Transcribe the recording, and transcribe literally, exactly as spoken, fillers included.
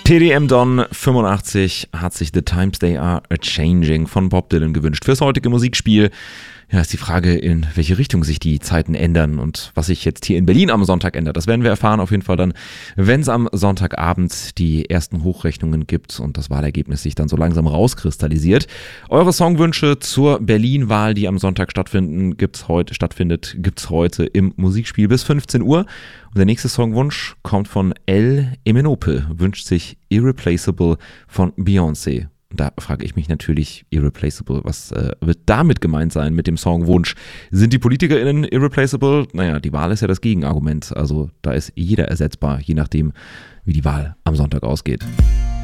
T D M Don fünfundachtzig hat sich The Times They Are A-Changing von Bob Dylan gewünscht. Fürs heutige Musikspiel ja, ist die Frage, in welche Richtung sich die Zeiten ändern und was sich jetzt hier in Berlin am Sonntag ändert. Das werden wir erfahren auf jeden Fall dann, wenn es am Sonntagabend die ersten Hochrechnungen gibt und das Wahlergebnis sich dann so langsam rauskristallisiert. Eure Songwünsche zur Berlin-Wahl, die am Sonntag stattfinden, gibt's heute, stattfindet, gibt's heute im Musikspiel bis fünfzehn Uhr. Und der nächste Songwunsch kommt von El Emenope, wünscht sich Irreplaceable von Beyoncé. Da frage ich mich natürlich, Irreplaceable, was äh, wird damit gemeint sein mit dem Songwunsch? Sind die PolitikerInnen irreplaceable? Naja, die Wahl ist ja das Gegenargument. Also da ist jeder ersetzbar, je nachdem, wie die Wahl am Sonntag ausgeht.